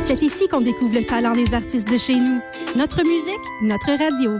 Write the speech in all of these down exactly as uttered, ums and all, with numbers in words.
C'est ici qu'on découvre le talent des artistes de chez nous. Notre musique, notre radio.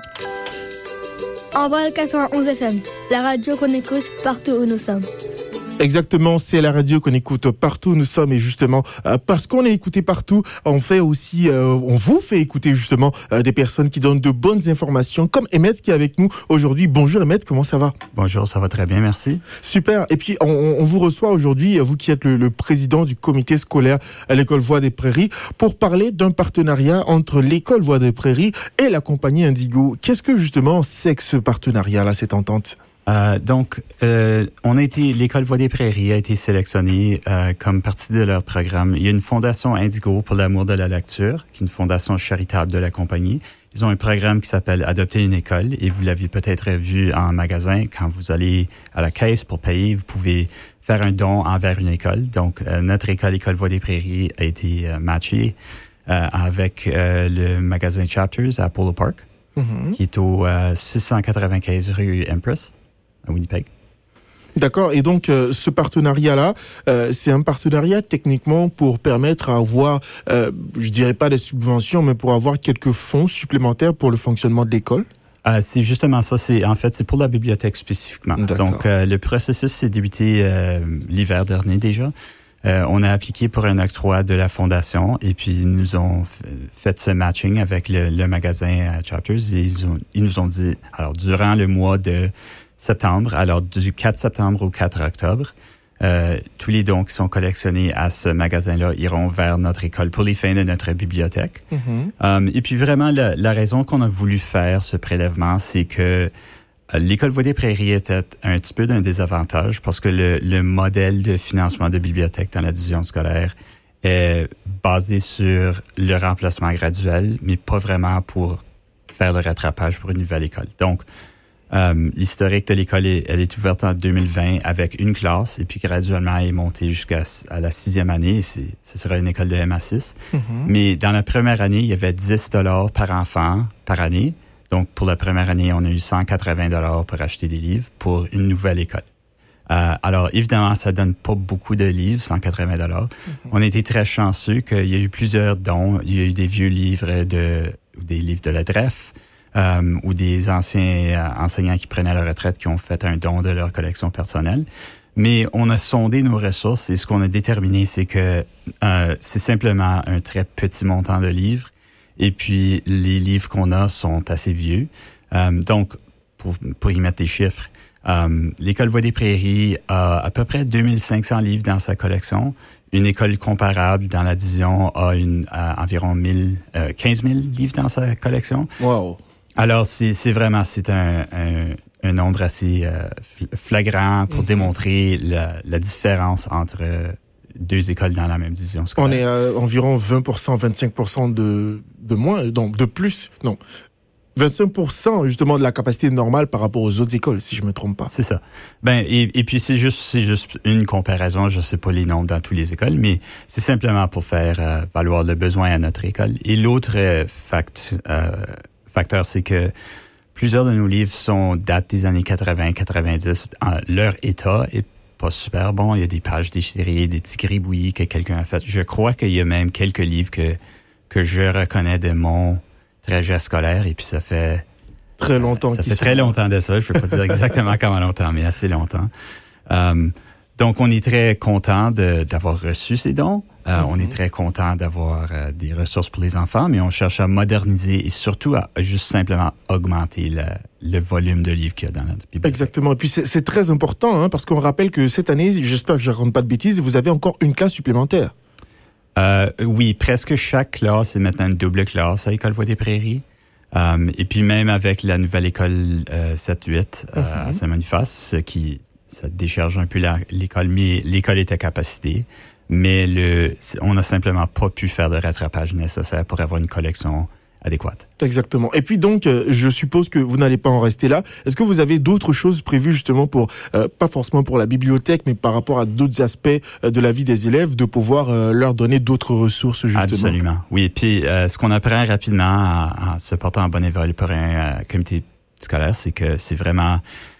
Envol quatre-vingt-onze F M, la radio qu'on écoute partout où nous sommes. Exactement, c'est la radio qu'on écoute partout où nous sommes et justement euh, parce qu'on est écouté partout, on fait aussi, euh, on vous fait écouter justement euh, des personnes qui donnent de bonnes informations comme Emmett qui est avec nous aujourd'hui. Bonjour Emmett, comment ça va? Bonjour, ça va très bien, merci. Super, et puis on, on vous reçoit aujourd'hui, vous qui êtes le, le président du comité scolaire à l'école Voix des Prairies, pour parler d'un partenariat entre l'école Voix des Prairies et la compagnie Indigo. Qu'est-ce que justement c'est que ce partenariat-là, cette entente? Euh, donc, euh, on a été, l'école Voix des Prairies a été sélectionnée euh, comme partie de leur programme. Il y a une fondation Indigo pour l'amour de la lecture, qui est une fondation charitable de la compagnie. Ils ont un programme qui s'appelle Adopter une école et vous l'aviez peut-être vu en magasin. Quand vous allez à la caisse pour payer, vous pouvez faire un don envers une école. Donc, euh, notre école, l'école Voix des Prairies, a été euh, matchée euh, avec euh, le magasin Chapters à Polo Park, mm-hmm. qui est au euh, six cent quatre-vingt-quinze rue Empress, à Winnipeg. D'accord. Et donc, euh, ce partenariat-là, euh, c'est un partenariat techniquement pour permettre à avoir, euh, je dirais pas des subventions, mais pour avoir quelques fonds supplémentaires pour le fonctionnement de l'école? Euh, c'est justement ça. C'est en fait, c'est pour la bibliothèque spécifiquement. D'accord. Donc, euh, le processus s'est débuté euh, l'hiver dernier déjà. Euh, on a appliqué pour un octroi de la fondation et puis ils nous ont f- fait ce matching avec le, le magasin Chapters. Et ils, ont, ils nous ont dit, alors durant le mois de septembre, alors du quatre septembre au quatre octobre, euh, tous les dons qui sont collectionnés à ce magasin-là iront vers notre école pour les fins de notre bibliothèque. Mm-hmm. Um, et puis vraiment, la, la raison qu'on a voulu faire ce prélèvement, c'est que euh, l'école Voix des Prairies était un petit peu d'un désavantage parce que le, le modèle de financement de bibliothèque dans la division scolaire est basé sur le remplacement graduel, mais pas vraiment pour faire le rattrapage pour une nouvelle école. Donc, Um, l'historique de l'école, est, elle est ouverte en deux mille vingt avec une classe et puis graduellement, elle est montée jusqu'à à la sixième année. Et c'est, ce sera une école de M A six. Mm-hmm. Mais dans la première année, il y avait dix dollars par enfant par année. Donc, pour la première année, on a eu cent quatre-vingts dollars pour acheter des livres pour une nouvelle école. Euh, alors, évidemment, ça donne pas beaucoup de livres, cent quatre-vingts dollars. Mm-hmm. On a été très chanceux qu'il y a eu plusieurs dons. Il y a eu des vieux livres de, ou des livres de la D R E F. Euh, ou des anciens euh, enseignants qui prenaient la retraite qui ont fait un don de leur collection personnelle. Mais on a sondé nos ressources et ce qu'on a déterminé, c'est que euh, c'est simplement un très petit montant de livres et puis les livres qu'on a sont assez vieux. Euh, donc, pour, pour y mettre des chiffres, euh, l'école Voix des Prairies a à peu près deux mille cinq cents livres dans sa collection. Une école comparable dans la division a, une, a environ mille, euh, quinze mille livres dans sa collection. Wow! Alors, c'est, c'est vraiment, c'est un, un, un nombre assez euh, flagrant pour mm-hmm. démontrer la, la différence entre euh, deux écoles dans la même division scolaire. On est à environ vingt pour cent, vingt-cinq pour cent de, de moins, donc de plus, non. vingt-cinq pour cent justement de la capacité normale par rapport aux autres écoles, si je me trompe pas. C'est ça. Ben et, et puis c'est juste c'est juste une comparaison. Je sais pas les nombres dans toutes les écoles, mais c'est simplement pour faire euh, valoir le besoin à notre école. Et l'autre euh, fact, euh, facteur, c'est que plusieurs de nos livres sont datent des années quatre-vingts quatre-vingt-dix. En, leur état est pas super bon. Il y a des pages déchirées, des petits gribouillis que quelqu'un a fait. Je crois qu'il y a même quelques livres que que je reconnais de mon trajet scolaire et puis ça fait très longtemps. Euh, ça fait très longtemps de ça. Je peux pas dire exactement comment longtemps, mais assez longtemps. Um, donc, on est très content de, d'avoir reçu ces dons. Euh, mm-hmm. On est très content d'avoir euh, des ressources pour les enfants, mais on cherche à moderniser et surtout à juste simplement augmenter le, le volume de livres qu'il y a dans notre bibliothèque. Exactement. Et puis, c'est, c'est très important, hein, parce qu'on rappelle que cette année, j'espère que je ne raconte pas de bêtises, vous avez encore une classe supplémentaire. Euh, oui, presque chaque classe est maintenant une double classe à l'École Voix des Prairies. Um, et puis même avec la nouvelle école euh, sept huit euh, mm-hmm. à Saint-Boniface, qui ça décharge un peu la, l'école, mais l'école est à capacité. Mais le, on n'a simplement pas pu faire le rattrapage nécessaire pour avoir une collection adéquate. Exactement. Et puis donc, euh, je suppose que vous n'allez pas en rester là. Est-ce que vous avez d'autres choses prévues justement pour, euh, pas forcément pour la bibliothèque, mais par rapport à d'autres aspects euh, de la vie des élèves, de pouvoir euh, leur donner d'autres ressources justement? Absolument. Oui. Puis euh, ce qu'on apprend rapidement en, en se portant en bénévole pour un euh, comité scolaire, c'est que c'est vraiment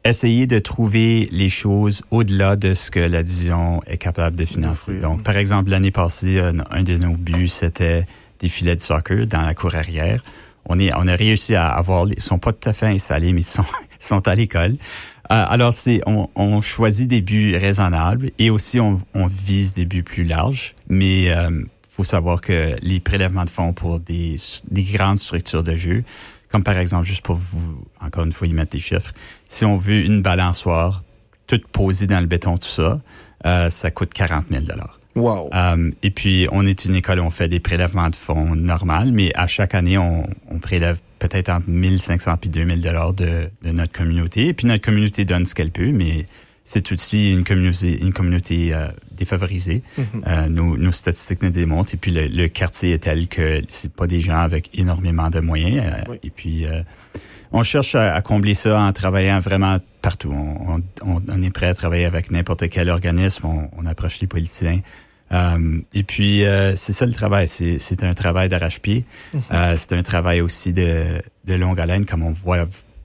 essayer de trouver les choses au-delà de ce que la division est capable de financer. Oui. Donc, par exemple, l'année passée, un, un de nos buts, c'était des filets de soccer dans la cour arrière. On, est, on a réussi à avoir... Ils sont pas tout à fait installés, mais ils sont, ils sont à l'école. Euh, alors, c'est, on, on choisit des buts raisonnables et aussi on, on vise des buts plus larges. Mais il euh, faut savoir que les prélèvements de fonds pour des, des grandes structures de jeu, comme par exemple, juste pour vous, encore une fois, y mettre des chiffres, si on veut une balançoire toute posée dans le béton, tout ça, euh, ça coûte quarante mille dollars. Wow. Um, et puis, on est une école où on fait des prélèvements de fonds normaux, mais à chaque année, on, on prélève peut-être entre mille cinq cents et deux mille dollars de, de notre communauté. Et puis, notre communauté donne ce qu'elle peut, mais c'est aussi une communauté, une communauté euh, défavorisée. Mm-hmm. Euh, nos, nos statistiques nous démontrent. Et puis, le, le quartier est tel que c'est pas des gens avec énormément de moyens. Euh, oui. Et puis, euh, on cherche à, à combler ça en travaillant vraiment partout. On, on, on est prêt à travailler avec n'importe quel organisme. On, on approche les politiciens. Um, et puis, euh, c'est ça le travail. C'est, c'est un travail d'arrache-pied. Mm-hmm. Euh, c'est un travail aussi de, de longue haleine, comme on voit.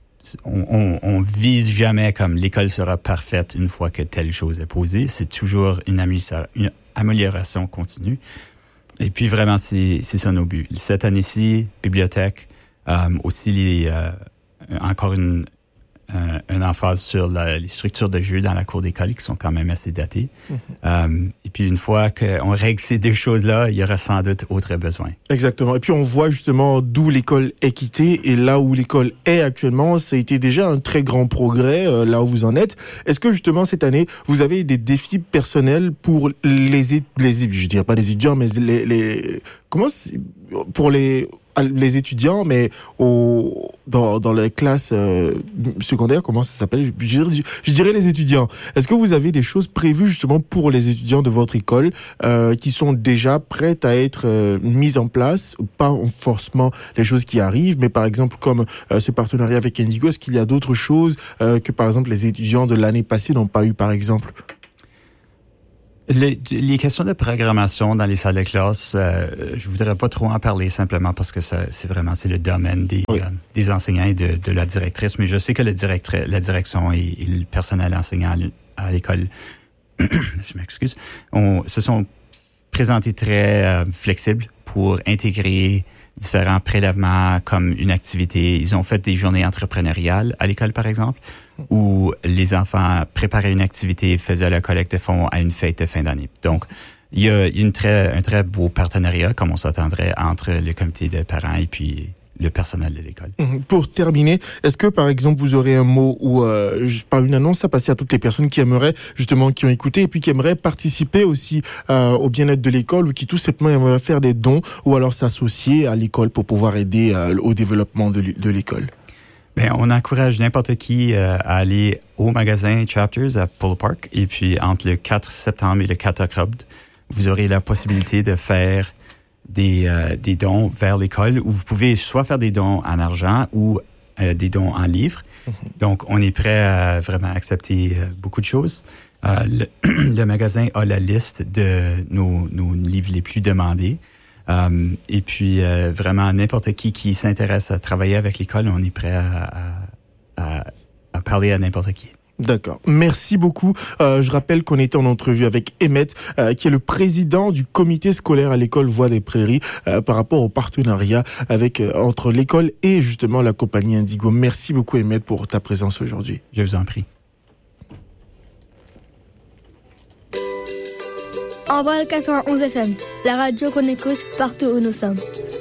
On, on, on vise jamais comme l'école sera parfaite une fois que telle chose est posée. C'est toujours une, amélioration, une amélioration continue. Et puis, vraiment, c'est, c'est ça nos buts. Cette année-ci, bibliothèque, um, aussi les, euh, encore une... Euh, un emphase sur la, les structures de jeu dans la cour d'école qui sont quand même assez datées. Mm-hmm. Euh, et puis, une fois qu'on règle ces deux choses-là, il y aura sans doute autre besoin. Exactement. Et puis, on voit justement d'où l'école est quittée et là où l'école est actuellement, ça a été déjà un très grand progrès, euh, là où vous en êtes. Est-ce que justement, cette année, vous avez des défis personnels pour les, les je dirais pas les étudiants, mais les, les comment c'est, pour les les étudiants, mais au, dans, dans les classes euh, secondaires, comment ça s'appelle? Je, je, je dirais les étudiants. Est-ce que vous avez des choses prévues justement pour les étudiants de votre école euh, qui sont déjà prêtes à être euh, mises en place? Pas forcément les choses qui arrivent, mais par exemple comme euh, ce partenariat avec Indigo, est-ce qu'il y a d'autres choses euh, que par exemple les étudiants de l'année passée n'ont pas eu par exemple? Les, les questions de programmation dans les salles de classe, euh, je voudrais pas trop en parler simplement parce que ça, c'est vraiment c'est le domaine des, oui. euh, des enseignants et de, de la directrice. Mais je sais que le directri- la direction et, et le personnel enseignant à l'école, je m'excuse, on, se sont présentés très euh, flexibles pour intégrer différents prélèvements comme une activité. Ils ont fait des journées entrepreneuriales à l'école, par exemple, où les enfants préparaient une activité, faisaient la collecte de fonds à une fête de fin d'année. Donc, il y a une très, un très beau partenariat, comme on s'attendrait, entre le comité de parents et puis le personnel de l'école. Pour terminer, est-ce que, par exemple, vous aurez un mot ou euh, par une annonce à passer à toutes les personnes qui aimeraient, justement, qui ont écouté et puis qui aimeraient participer aussi euh, au bien-être de l'école ou qui tout simplement aimeraient faire des dons ou alors s'associer à l'école pour pouvoir aider euh, au développement de, de l'école? Ben, on encourage n'importe qui euh, à aller au magasin Chapters à Polo Park. Et puis, entre le quatre septembre et le quatre octobre, vous aurez la possibilité de faire des, euh, des dons vers l'école où vous pouvez soit faire des dons en argent ou euh, des dons en livres. Mm-hmm. Donc, on est prêt à vraiment accepter euh, beaucoup de choses. Euh, le, le magasin a la liste de nos, nos livres les plus demandés. Um, et puis, euh, vraiment, n'importe qui qui s'intéresse à travailler avec l'école, on est prêt à, à, à, à parler à n'importe qui. D'accord. Merci beaucoup. Euh, je rappelle qu'on était en entrevue avec Emmett, euh, qui est le président du comité scolaire à l'école Voix des Prairies, euh, par rapport au partenariat avec euh, entre l'école et justement la compagnie Indigo. Merci beaucoup, Emmett, pour ta présence aujourd'hui. Je vous en prie. Envol quatre-vingt-onze F M, la radio qu'on écoute partout où nous sommes.